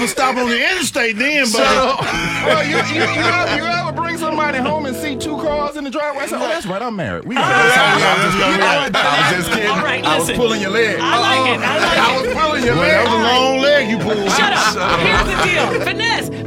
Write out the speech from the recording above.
would stop on the interstate then, but you ever bring somebody home and see 2 cars in the driveway? I said, oh, that's right, I'm married. We got I I was just kidding. All right, I was listen. pulling your leg. I like it. I was pulling your that leg. was a long leg you pulled. Shut up. Here's the deal. Finesse.